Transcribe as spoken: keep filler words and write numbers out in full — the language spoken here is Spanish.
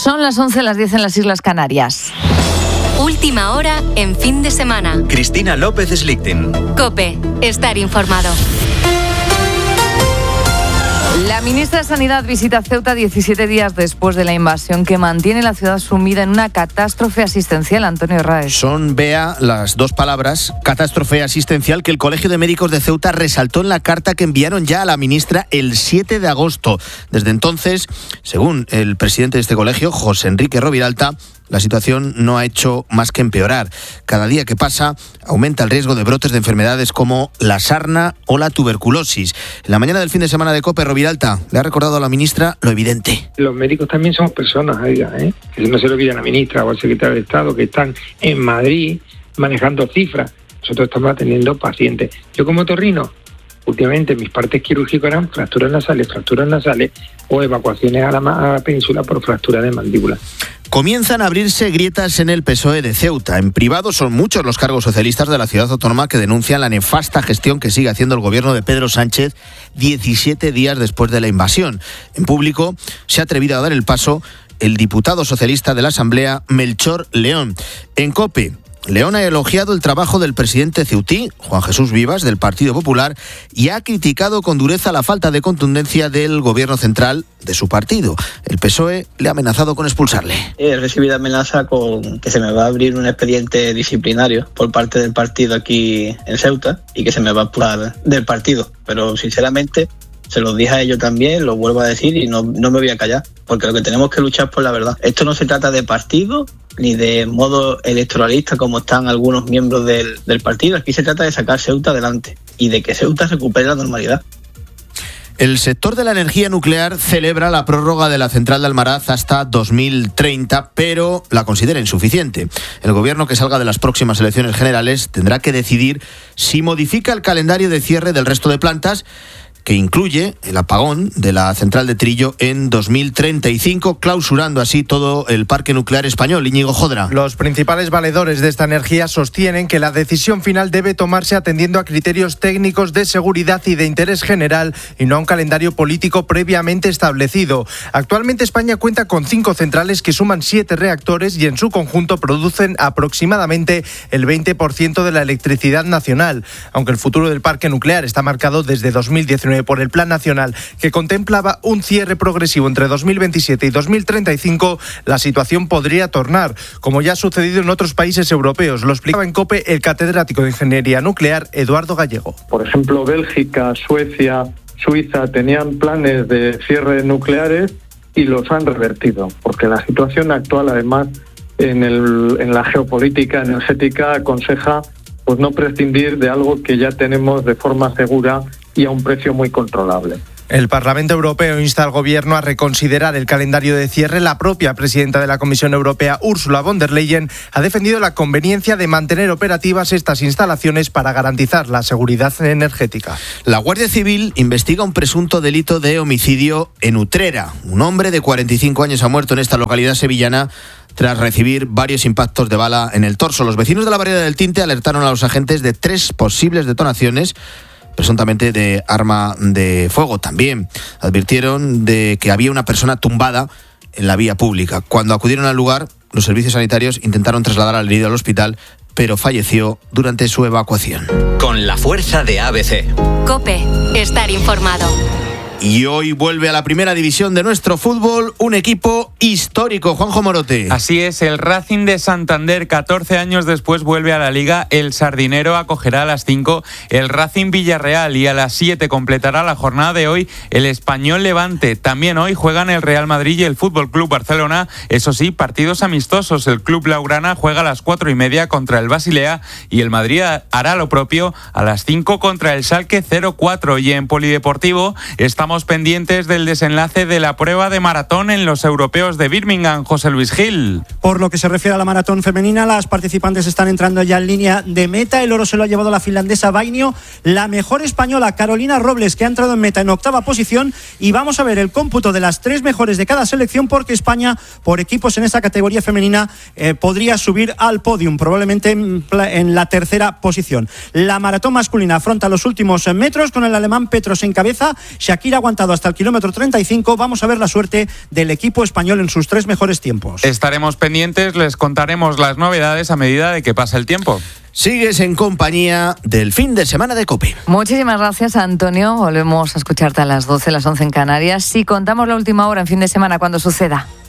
Son las once, las diez en las Islas Canarias. Última hora en fin de semana. Cristina López Slichting. COPE. Estar informado. La ministra de Sanidad visita Ceuta diecisiete días después de la invasión que mantiene la ciudad sumida en una catástrofe asistencial. Antonio Raez. Son, Bea, las dos palabras, catástrofe asistencial, que el Colegio de Médicos de Ceuta resaltó en la carta que enviaron ya a la ministra el siete de agosto. Desde entonces, según el presidente de este colegio, José Enrique Roviralta, la situación no ha hecho más que empeorar. Cada día que pasa aumenta el riesgo de brotes de enfermedades como la sarna o la tuberculosis. En la mañana del fin de semana de COPE, Roviralta le ha recordado a la ministra lo evidente. Los médicos también somos personas, oiga, ¿eh? Que no se lo olvide a la ministra o al secretario de Estado que están en Madrid manejando cifras. Nosotros estamos atendiendo pacientes. Yo como otorrino, últimamente mis partes quirúrgicas eran fracturas nasales, fracturas nasales o evacuaciones a la, a la península por fractura de mandíbula. Comienzan a abrirse grietas en el P S O E de Ceuta. En privado son muchos los cargos socialistas de la ciudad autónoma que denuncian la nefasta gestión que sigue haciendo el gobierno de Pedro Sánchez diecisiete días después de la invasión. En público se ha atrevido a dar el paso el diputado socialista de la Asamblea, Melchor León. En COPE, León ha elogiado el trabajo del presidente ceutí, Juan Jesús Vivas, del Partido Popular, y ha criticado con dureza la falta de contundencia del gobierno central de su partido. El P S O E le ha amenazado con expulsarle. He recibido amenaza con que se me va a abrir un expediente disciplinario por parte del partido aquí en Ceuta y que se me va a expulsar del partido. Pero sinceramente se los dije a ellos también, lo vuelvo a decir y no, no me voy a callar, porque lo que tenemos que luchar es por la verdad. Esto no se trata de partido ni de modo electoralista como están algunos miembros del, del partido. Aquí se trata de sacar Ceuta adelante y de que Ceuta recupere la normalidad. El sector de la energía nuclear celebra la prórroga de la central de Almaraz hasta dos mil treinta, pero la considera insuficiente. El gobierno que salga de las próximas elecciones generales tendrá que decidir si modifica el calendario de cierre del resto de plantas, que incluye el apagón de la central de Trillo en dos mil treinta y cinco, clausurando así todo el parque nuclear español. Íñigo Jodra. Los principales valedores de esta energía sostienen que la decisión final debe tomarse atendiendo a criterios técnicos de seguridad y de interés general y no a un calendario político previamente establecido. Actualmente España cuenta con cinco centrales que suman siete reactores y en su conjunto producen aproximadamente el veinte por ciento de la electricidad nacional. Aunque el futuro del parque nuclear está marcado desde dos mil diecinueve por el Plan Nacional, que contemplaba un cierre progresivo entre dos mil veintisiete y dos mil treinta y cinco, la situación podría tornar, como ya ha sucedido en otros países europeos. Lo explicaba en COPE el catedrático de Ingeniería Nuclear, Eduardo Gallego. Por ejemplo, Bélgica, Suecia, Suiza tenían planes de cierre nucleares y los han revertido, porque la situación actual, además, en, el, en la geopolítica energética aconseja pues no prescindir de algo que ya tenemos de forma segura y a un precio muy controlable. El Parlamento Europeo insta al Gobierno a reconsiderar el calendario de cierre. La propia presidenta de la Comisión Europea, Ursula von der Leyen, ha defendido la conveniencia de mantener operativas estas instalaciones para garantizar la seguridad energética. La Guardia Civil investiga un presunto delito de homicidio en Utrera. Un hombre de cuarenta y cinco años ha muerto en esta localidad sevillana tras recibir varios impactos de bala en el torso. Los vecinos de la Barriada del Tinte alertaron a los agentes de tres posibles detonaciones, presuntamente de arma de fuego. También advirtieron de que había una persona tumbada en la vía pública. Cuando acudieron al lugar, los servicios sanitarios intentaron trasladar al herido al hospital, pero falleció durante su evacuación. Con la fuerza de A B C. COPE. Estar informado. Y hoy vuelve a la primera división de nuestro fútbol un equipo histórico, Juanjo Morote. Así es, el Racing de Santander, catorce años después vuelve a la Liga. El Sardinero acogerá a las cinco el Racing Villarreal y a las siete completará la jornada de hoy el Español Levante. También hoy juegan el Real Madrid y el Fútbol Club Barcelona. Eso sí, partidos amistosos. El Club Blaugrana juega a las cuatro y media contra el Basilea y el Madrid hará lo propio a las cinco contra el Schalke cero cuatro. Y en Polideportivo estamos pendientes del desenlace de la prueba de maratón en los europeos de Birmingham. José Luis Gil. Por lo que se refiere a la maratón femenina, las participantes están entrando ya en línea de meta. El oro se lo ha llevado la finlandesa Vainio, la mejor española Carolina Robles, que ha entrado en meta en octava posición. Y vamos a ver el cómputo de las tres mejores de cada selección, porque España, por equipos en esta categoría femenina, eh, podría subir al podium, probablemente en, en la tercera posición. La maratón masculina afronta los últimos metros con el alemán Petros en cabeza. Shakira ha aguantado hasta el kilómetro treinta y cinco. Vamos a ver la suerte del equipo español en sus tres mejores tiempos. Estaremos pendientes, les contaremos las novedades a medida de que pasa el tiempo. Sigues en compañía del fin de semana de COPE. Muchísimas gracias, Antonio. Volvemos a escucharte a las doce, las once en Canarias. Si contamos la última hora en fin de semana, cuando suceda.